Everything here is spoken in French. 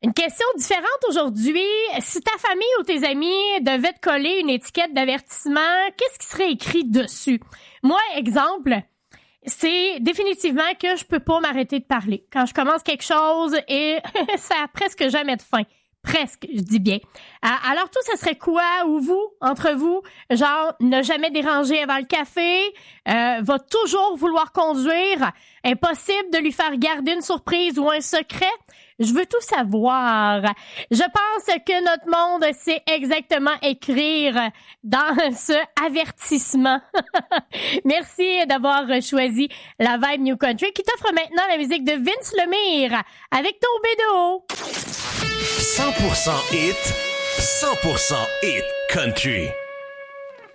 Une question différente aujourd'hui. Si ta famille ou tes amis devaient te coller une étiquette d'avertissement, qu'est-ce qui serait écrit dessus? Moi, exemple, c'est définitivement que je peux pas m'arrêter de parler. Quand je commence quelque chose et ça a presque jamais de fin. Presque, je dis bien. Alors, tout, ça serait quoi, ou vous, entre vous? Genre, ne jamais déranger avant le café, va toujours vouloir conduire, impossible de lui faire garder une surprise ou un secret. Je veux tout savoir. Je pense que notre monde sait exactement écrire dans ce avertissement. Merci d'avoir choisi la Vibe New Country qui t'offre maintenant la musique de Vince Lemire avec Tombé de haut. 100% hit, 100% hit country.